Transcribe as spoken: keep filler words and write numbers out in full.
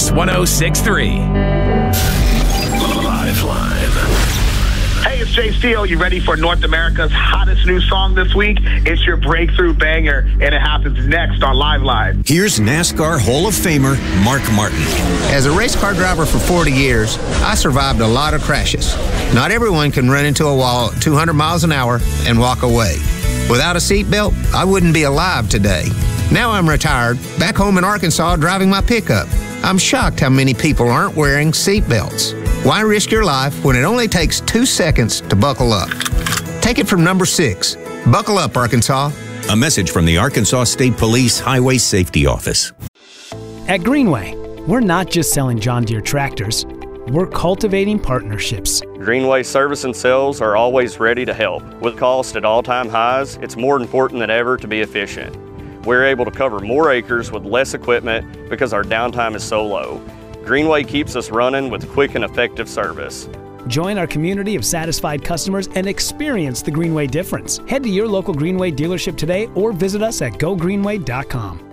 Kicks one oh six point three. Lifeline. Hey, it's Jay Steele. You ready for North America's hottest new song this week? It's your breakthrough banger, and it happens next on Live Line. Here's NASCAR Hall of Famer Mark Martin. As a race car driver for forty years, I survived a lot of crashes. Not everyone can run into a wall at two hundred miles an hour and walk away. Without a seatbelt, I wouldn't be alive today. Now I'm retired, back home in Arkansas driving my pickup. I'm shocked how many people aren't wearing seatbelts. Why risk your life when it only takes two seconds to buckle up? Take it from number six. Buckle up, Arkansas. A message from the Arkansas State Police Highway Safety Office. At Greenway, we're not just selling John Deere tractors, we're cultivating partnerships. Greenway Service and Sales are always ready to help. With cost at all-time highs, it's more important than ever to be efficient. We're able to cover more acres with less equipment because our downtime is so low. Greenway keeps us running with quick and effective service. Join our community of satisfied customers and experience the Greenway difference. Head to your local Greenway dealership today or visit us at go greenway dot com.